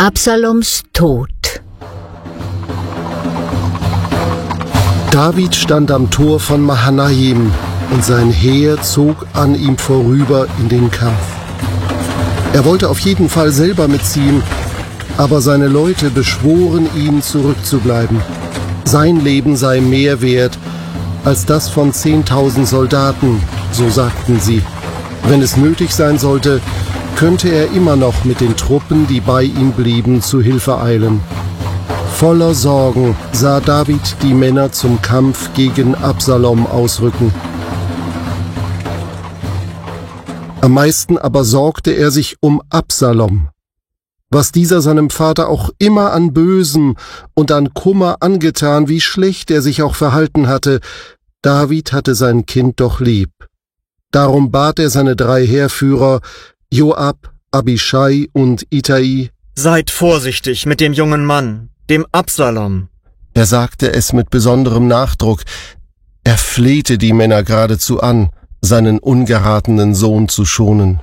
Absaloms Tod. David stand am Tor von Mahanaim und sein Heer zog an ihm vorüber in den Kampf. Er wollte auf jeden Fall selber mitziehen, aber seine Leute beschworen ihn, zurückzubleiben. Sein Leben sei mehr wert als das von 10.000 Soldaten, so sagten sie. Wenn es nötig sein sollte, könnte er immer noch mit den Truppen, die bei ihm blieben, zu Hilfe eilen. Voller Sorgen sah David die Männer zum Kampf gegen Absalom ausrücken. Am meisten aber sorgte er sich um Absalom. Was dieser seinem Vater auch immer an Bösem und an Kummer angetan, wie schlecht er sich auch verhalten hatte, David hatte sein Kind doch lieb. Darum bat er seine 3 Heerführer, Joab, Abischai und Itai: Seid vorsichtig mit dem jungen Mann, dem Absalom. Er sagte es mit besonderem Nachdruck. Er flehte die Männer geradezu an, seinen ungeratenen Sohn zu schonen.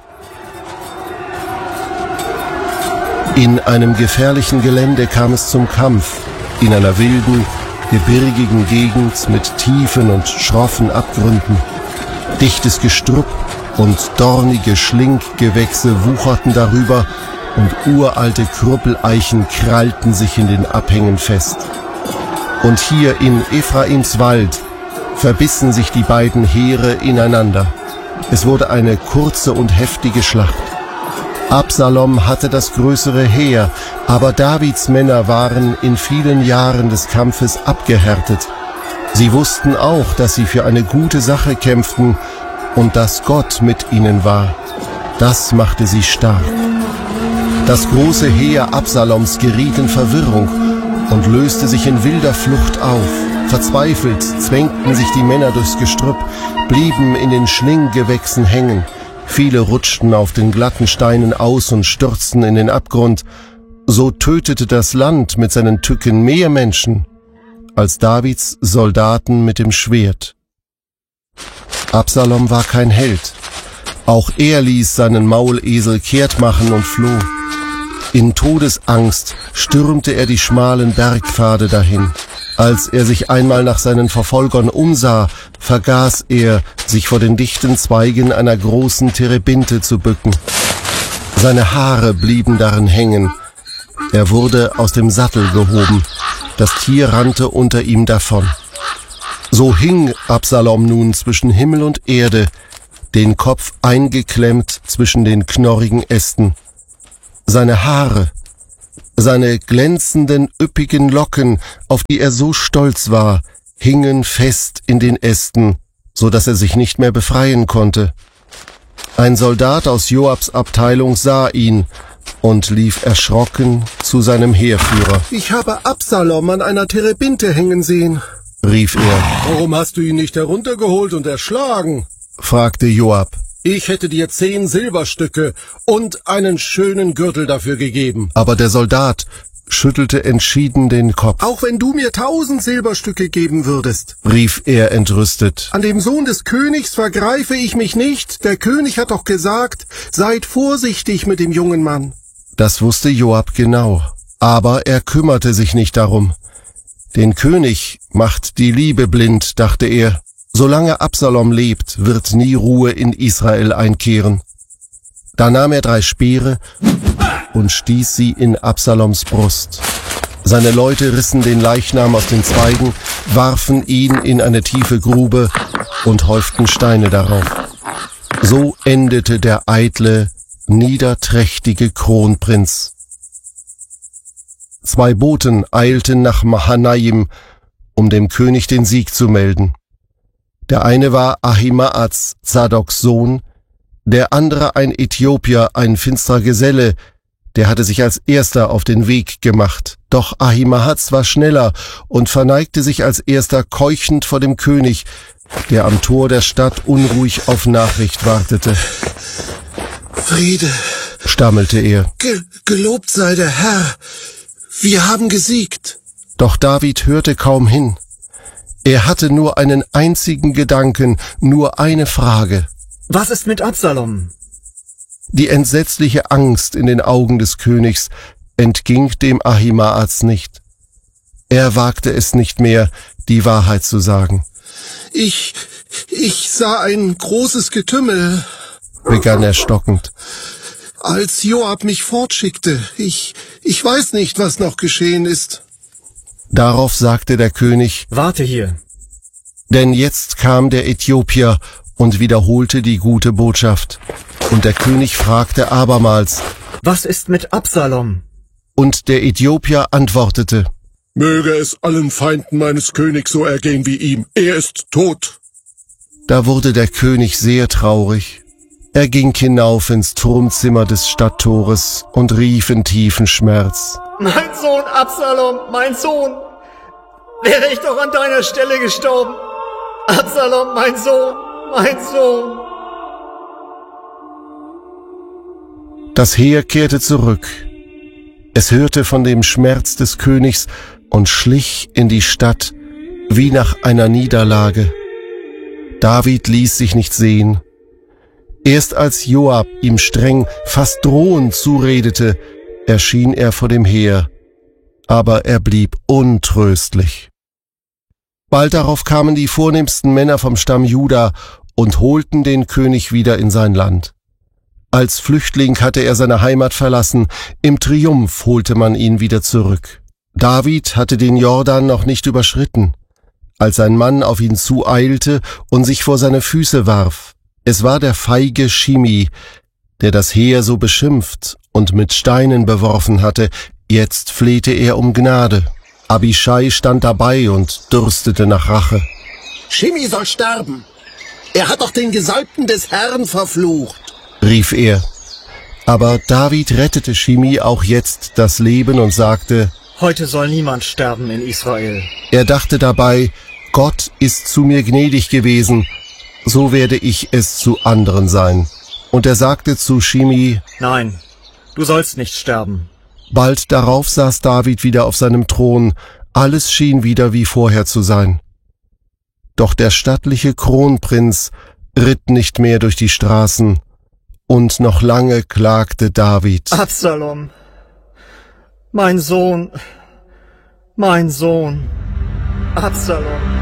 In einem gefährlichen Gelände kam es zum Kampf, in einer wilden, gebirgigen Gegend mit tiefen und schroffen Abgründen. Dichtes Gestrüpp und dornige Schlinggewächse wucherten darüber und uralte Krüppeleichen krallten sich in den Abhängen fest. Und hier in Ephraims Wald verbissen sich die beiden Heere ineinander. Es wurde eine kurze und heftige Schlacht. Absalom hatte das größere Heer, aber Davids Männer waren in vielen Jahren des Kampfes abgehärtet. Sie wussten auch, dass sie für eine gute Sache kämpften und dass Gott mit ihnen war. Das machte sie stark. Das große Heer Absaloms geriet in Verwirrung und löste sich in wilder Flucht auf. Verzweifelt zwängten sich die Männer durchs Gestrüpp, blieben in den Schlinggewächsen hängen. Viele rutschten auf den glatten Steinen aus und stürzten in den Abgrund. So tötete das Land mit seinen Tücken mehr Menschen als Davids Soldaten mit dem Schwert. Absalom war kein Held. Auch er ließ seinen Maulesel kehrt machen und floh. In Todesangst stürmte er die schmalen Bergpfade dahin. Als er sich einmal nach seinen Verfolgern umsah, vergaß er, sich vor den dichten Zweigen einer großen Terebinte zu bücken. Seine Haare blieben darin hängen. Er wurde aus dem Sattel gehoben. Das Tier rannte unter ihm davon. So hing Absalom nun zwischen Himmel und Erde, den Kopf eingeklemmt zwischen den knorrigen Ästen. Seine Haare, seine glänzenden, üppigen Locken, auf die er so stolz war, hingen fest in den Ästen, so dass er sich nicht mehr befreien konnte. Ein Soldat aus Joabs Abteilung sah ihn und lief erschrocken zu seinem Heerführer. »Ich habe Absalom an einer Terebinte hängen sehen«, rief er. »Warum hast du ihn nicht heruntergeholt und erschlagen?« fragte Joab. »Ich hätte dir 10 Silberstücke und einen schönen Gürtel dafür gegeben.« Aber der Soldat schüttelte entschieden den Kopf. »Auch wenn du mir 1000 Silberstücke geben würdest«, rief er entrüstet, »an dem Sohn des Königs vergreife ich mich nicht. Der König hat doch gesagt, seid vorsichtig mit dem jungen Mann.« Das wusste Joab genau, aber er kümmerte sich nicht darum. Den König macht die Liebe blind, dachte er. Solange Absalom lebt, wird nie Ruhe in Israel einkehren. Da nahm er 3 Speere und stieß sie in Absaloms Brust. Seine Leute rissen den Leichnam aus den Zweigen, warfen ihn in eine tiefe Grube und häuften Steine darauf. So endete der eitle, niederträchtige Kronprinz. 2 Boten eilten nach Mahanaim, um dem König den Sieg zu melden. Der eine war Ahimaaz, Zadoks Sohn, der andere ein Äthiopier, ein finsterer Geselle, der hatte sich als erster auf den Weg gemacht. Doch Ahimaaz war schneller und verneigte sich als erster keuchend vor dem König, der am Tor der Stadt unruhig auf Nachricht wartete. »Friede«, stammelte er. »Gelobt sei der Herr, wir haben gesiegt.« Doch David hörte kaum hin. Er hatte nur einen einzigen Gedanken, nur eine Frage. Was ist mit Absalom? Die entsetzliche Angst in den Augen des Königs entging dem Ahimaaz nicht. Er wagte es nicht mehr, die Wahrheit zu sagen. Ich sah ein großes Getümmel, begann er stockend. als Joab mich fortschickte. Ich weiß nicht, was noch geschehen ist. Darauf sagte der König, Warte hier. denn jetzt kam der Äthiopier und wiederholte die gute Botschaft. Und der König fragte abermals, Was ist mit Absalom? und der Äthiopier antwortete, Möge es allen Feinden meines Königs so ergehen wie ihm. Er ist tot. Da wurde der König sehr traurig. Er ging hinauf ins Turmzimmer des Stadttores und rief in tiefen Schmerz. Mein Sohn Absalom, mein Sohn! Wäre ich doch an deiner Stelle gestorben! Absalom, mein Sohn, mein Sohn! Das Heer kehrte zurück. Es hörte von dem Schmerz des Königs und schlich in die Stadt wie nach einer Niederlage. David ließ sich nicht sehen. Erst als Joab ihm streng, fast drohend zuredete, erschien er vor dem Heer, aber er blieb untröstlich. Bald darauf kamen die vornehmsten Männer vom Stamm Juda und holten den König wieder in sein Land. Als Flüchtling hatte er seine Heimat verlassen, im Triumph holte man ihn wieder zurück. David hatte den Jordan noch nicht überschritten, als ein Mann auf ihn zueilte und sich vor seine Füße warf. Es war der feige Shimi, der das Heer so beschimpft und mit Steinen beworfen hatte. Jetzt flehte er um Gnade. Abischai stand dabei und dürstete nach Rache. Shimi soll sterben. Er hat doch den Gesalbten des Herrn verflucht, rief er. Aber David rettete Shimi auch jetzt das Leben und sagte, Heute soll niemand sterben in Israel. er dachte dabei, Gott ist zu mir gnädig gewesen, so werde ich es zu anderen sein. Und er sagte zu Shimi, Nein, du sollst nicht sterben. bald darauf saß David wieder auf seinem Thron, alles schien wieder wie vorher zu sein. Doch der stattliche Kronprinz ritt nicht mehr durch die Straßen, und noch lange klagte David. Absalom, mein Sohn, Absalom.